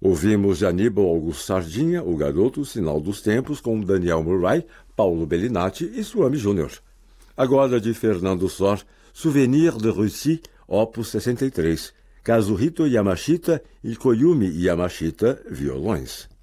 Ouvimos de Aníbal Augusto Sardinha, O Garoto, o Sinal dos Tempos, com Daniel Murray, Paulo Bellinati e Suami Júnior. Agora de Fernando Sor, Souvenir de Russie, Opus 63, Kazuhito Yamashita e Koyumi Yamashita, violões.